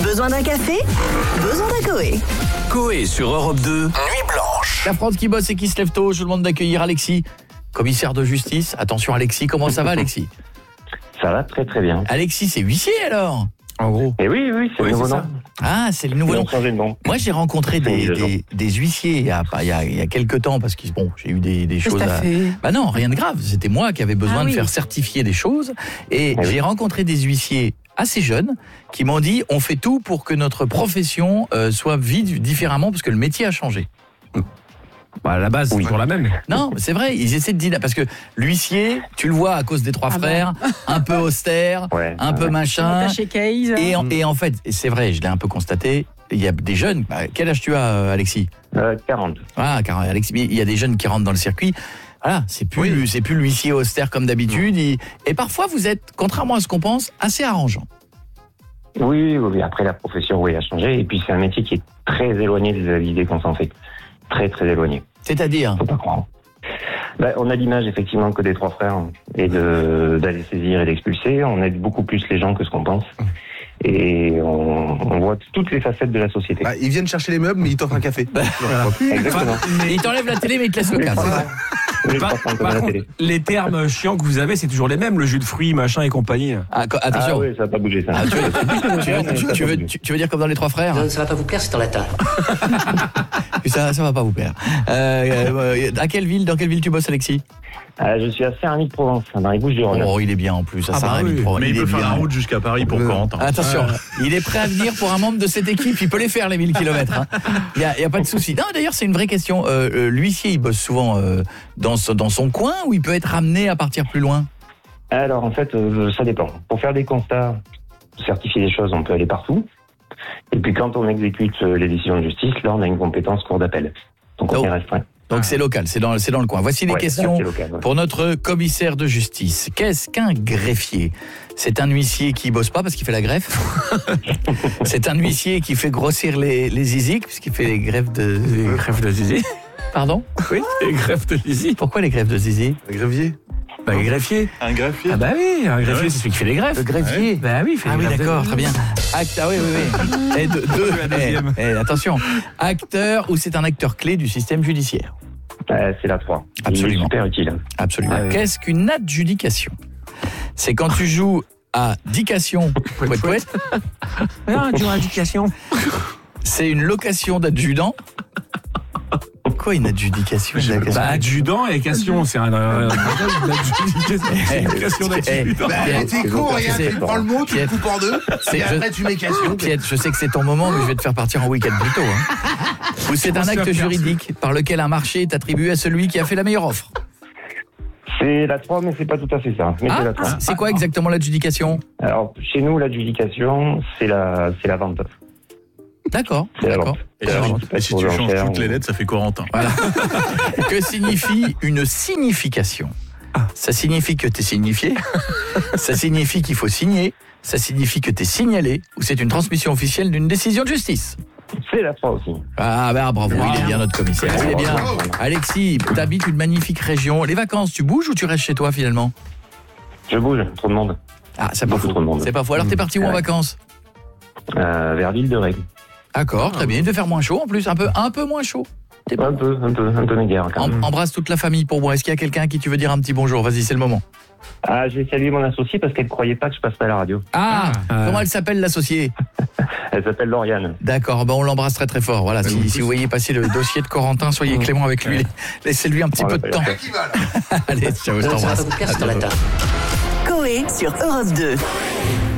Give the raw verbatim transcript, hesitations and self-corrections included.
Besoin d'un café? Besoin d'un Coé. Coé sur Europe deux, Nuit Blanche. La France qui bosse et qui se lève tôt, je vous demande d'accueillir Alexis, commissaire de justice. Attention Alexis, comment ça va Alexis? Ça va très très bien. Alexis, c'est huissier alors? En gros. Et oui, oui, c'est Oui, le nouveau c'est nom. ça. Ah, c'est le nouveau Ils nom. ont changé de nom. Moi, j'ai rencontré des, C'est des, des huissiers il y, a, il, y a, il y a quelques temps parce que bon, j'ai eu des, des choses à... fait Bah non, rien de grave. C'était moi qui avais besoin Ah de oui. faire certifier des choses. Et Ah oui. j'ai rencontré des huissiers assez jeunes qui m'ont dit on fait tout pour que notre profession euh, soit vue différemment parce que le métier a changé. Bah, à la base, c'est Oui. toujours la même. Non, c'est vrai, ils essaient de dire parce que l'huissier, tu le vois à cause des trois Ah frères, un peu austère, Ouais, un peu ouais. machin. Attaché case. Et en, et en fait, c'est vrai, je l'ai un peu constaté, il y a des jeunes. Bah, quel âge tu as, euh, Alexis? Euh, quarante. Ah, car Alexis, mais il y a des jeunes qui rentrent dans le circuit. Voilà, c'est plus, c'est plus l'huissier austère comme d'habitude. Il- Et parfois, vous êtes, contrairement à ce qu'on pense, assez arrangeant. Oui, oui, oui, après la profession, oui, a changé. Et puis c'est un métier qui est très éloigné des idées qu'on s'en fait. Très très éloigné. C'est-à-dire, Faut pas croire. Ben, on a l'image effectivement que des trois frères et de d'aller saisir et d'expulser. On aide beaucoup plus les gens que ce qu'on pense. Et on, on voit toutes les facettes de la société. Bah, ils viennent chercher les meubles, mais ils t'offrent un café. Exactement. il t'enlève la télé mais il te laisse le casque. Oui, Par, je pense qu'on par la contre, télé. les termes chiants que vous avez, c'est toujours les mêmes, le jus de fruits, machin et compagnie. Ah, co- Ah attention. oui, ça n'a pas bougé ça. Ah, tu, veux, tu, veux, tu, veux, Ça a tu, pas veux, bougé. tu- tu veux dire comme dans les trois frères? Non, ça va pas vous plaire, c'est en latin. Ça, ça va pas vous plaire. Euh, euh, à quelle ville, dans quelle ville tu bosses, Alexis? Ah, je suis à Saint-Rémy-de-Provence, dans les Bouches-du-Rhône. Oh, il est bien en plus. À Ah bah Saint-Rémy-de-Provence. Mais il est peut faire bien. la route jusqu'à Paris pour Corentin. Attention, il est prêt à venir pour un membre de cette équipe. Il peut les faire les mille kilomètres. Hein. Il y a, il y a pas de souci. Non, d'ailleurs, c'est une vraie question. Euh, euh, l'huissier, il bosse souvent euh, dans, ce- dans son coin ou il peut être amené à partir plus loin? Alors en fait, euh, ça dépend. Pour faire des constats, certifier des choses, on peut aller partout. Et puis quand on exécute euh, les décisions de justice, là on a une compétence cour d'appel. Donc on Oh. est restreint. Donc c'est local, c'est dans, c'est dans le coin. Voici les Ouais, questions c'est local, ouais. pour notre commissaire de justice. Qu'est-ce qu'un greffier? C'est un huissier qui bosse pas parce qu'il fait la greffe. C'est un huissier qui fait grossir les, les zizik puisqu'il fait les greffes de... Les greffes de zizi. Pardon? Oui, les greffes de zizi. Pourquoi les greffes de zizi? Un greffier. Bah, les greffiers. Un greffier. Ah bah oui, un greffier, ouais. c'est celui qui fait les greffes. Le greffier. Bah oui, il fait Ah les oui, greffes. d'accord, très bien. Act- ah oui, oui, oui. Et de- deux- La deuxième. eh, eh, attention, acteur ou c'est un acteur clé du système judiciaire? Euh, c'est la trois. Absolument. Il est super utile. Absolument. Ah oui. Qu'est-ce qu'une adjudication? C'est quand tu joues à dication, pouet, pouet, Ah, tu as indication. c'est une location d'adjudant. Quoi une adjudication? Bah, adjudant et cation, c'est un. euh, C'est une location d'adjudant. Bah, Pierre, t'es con, regarde, c'est- tu prends le mot, tu le Pierre, coupes en deux, c'est- et je- après tu mets question. Piet, je sais que c'est ton moment, mais je vais te faire partir en week-end plus tôt. Hein. Ou c'est un pense acte faire juridique par lequel un marché est attribué à celui qui a fait la meilleure offre. C'est la trois, mais c'est pas tout à fait ça. Mais c'est Ah, la trois. c'est quoi exactement l'adjudication? Alors chez nous, l'adjudication, c'est la, c'est la vente. D'accord, C'est la d'accord. vente. Et C'est la si, vente. et si Pour tu changes l'enchère, toutes les on- lettres, ça fait Corentin. Voilà. Que signifie une signification? Ça signifie que tu es signifié, ça signifie qu'il faut signer, ça signifie que tu es signalé, ou c'est une transmission officielle d'une décision de justice. C'est la trois aussi. Ah ben bravo, il est bien notre commissaire, il est bien. Alexis, t'habites une magnifique région. Les vacances, tu bouges ou tu restes chez toi finalement? Je bouge, trop de monde. Ah, c'est pas Beaucoup faux. trop de monde. C'est pas faux. Alors t'es parti où en Ouais. vacances? Euh, vers l'île de Ré. D'accord, très bien. Il devait faire moins chaud en plus, un peu, un peu moins chaud. T'es Un peu, un peu, un peu mégarde quand Em- même. Embrasse toute la famille pour moi. Est-ce qu'il y a quelqu'un à qui tu veux dire un petit bonjour? Vas-y, c'est le moment. Ah, j'ai salué mon associée parce qu'elle ne croyait pas que je passerais à la radio. Ah, Ah. comment elle s'appelle l'associée? Elle s'appelle Lauriane. D'accord, ben on l'embrasse très très fort. Voilà, si, si vous voyez passer le dossier de Corentin, soyez clément avec lui. Laissez-lui un petit On peu l'a de pas temps. fait. Qui va là? Allez, ciao, je Non, ça va t'embrasse. pas vous plaire, c'est en latin. Coé sur Europe deux.